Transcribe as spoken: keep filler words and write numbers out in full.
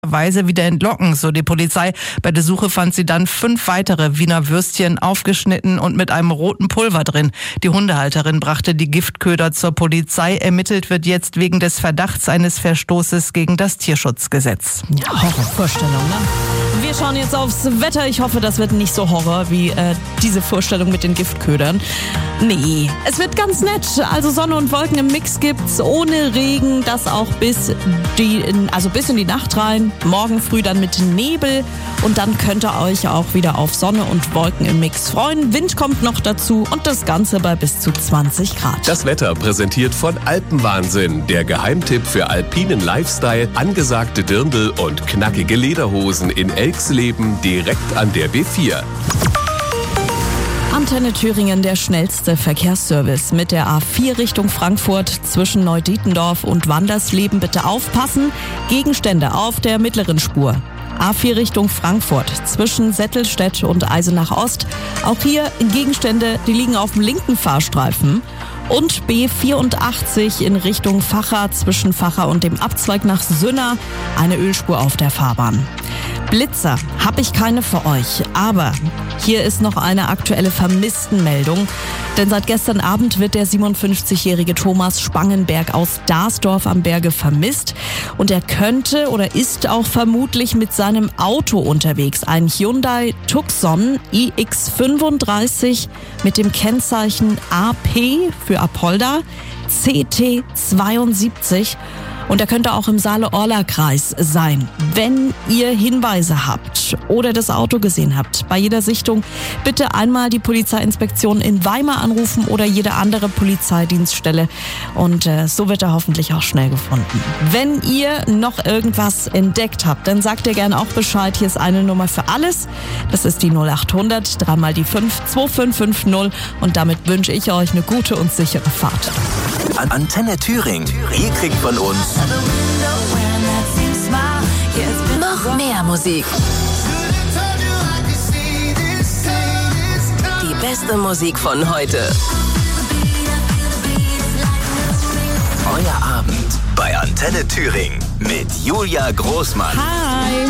Weise wieder entlocken, so die Polizei. Bei der Suche fand sie dann fünf weitere Wiener Würstchen aufgeschnitten und mit einem roten Pulver drin. Die Hundehalterin brachte die Giftköder zur Polizei. Ermittelt wird jetzt wegen des Verdachts eines Verstoßes gegen das Tierschutzgesetz. Ja, Horrorvorstellung, ne? Wir schauen jetzt aufs Wetter. Ich hoffe, das wird nicht so Horror wie äh, diese Vorstellung mit den Giftködern. Nee, es wird ganz nett. Also Sonne und Wolken im Mix gibt's, ohne Regen, das auch bis die, also bis in die Nacht rein. Morgen früh dann mit Nebel und dann könnt ihr euch auch wieder auf Sonne und Wolken im Mix freuen. Wind kommt noch dazu und das Ganze bei bis zu zwanzig Grad. Das Wetter präsentiert von Alpenwahnsinn, der Geheimtipp für alpinen Lifestyle, angesagte Dirndl und knackige Lederhosen in Elxleben direkt an der B vier. Antenne Thüringen, der schnellste Verkehrsservice mit der A vier Richtung Frankfurt zwischen Neudietendorf und Wandersleben. Bitte aufpassen, Gegenstände auf der mittleren Spur. A vier Richtung Frankfurt zwischen Settelstedt und Eisenach Ost. Auch hier Gegenstände, die liegen auf dem linken Fahrstreifen. Und B vierundachtzig in Richtung Vacha zwischen Vacha und dem Abzweig nach Sünna. Eine Ölspur auf der Fahrbahn. Blitzer habe ich keine für euch, aber hier ist noch eine aktuelle Vermisstenmeldung. Denn seit gestern Abend wird der siebenundfünfzigjährige Thomas Spangenberg aus Darsdorf am Berge vermisst. Und er könnte oder ist auch vermutlich mit seinem Auto unterwegs. Ein Hyundai Tucson i x fünfunddreißig mit dem Kennzeichen A P für Apolda C T zweiundsiebzig. Und er könnte auch im Saale-Orla-Kreis sein. Wenn ihr Hinweise habt oder das Auto gesehen habt, bei jeder Sichtung bitte einmal die Polizeiinspektion in Weimar anrufen oder jede andere Polizeidienststelle. Und äh, so wird er hoffentlich auch schnell gefunden. Wenn ihr noch irgendwas entdeckt habt, dann sagt ihr gerne auch Bescheid. Hier ist eine Nummer für alles. Das ist die null achthundert, dreimal die fünf, zwei fünf fünf null. Und damit wünsche ich euch eine gute und sichere Fahrt. Antenne Thüringen. Ihr kriegt von uns noch mehr Musik. Die beste Musik von heute. Euer Abend bei Antenne Thüringen mit Julia Großmann. Hi!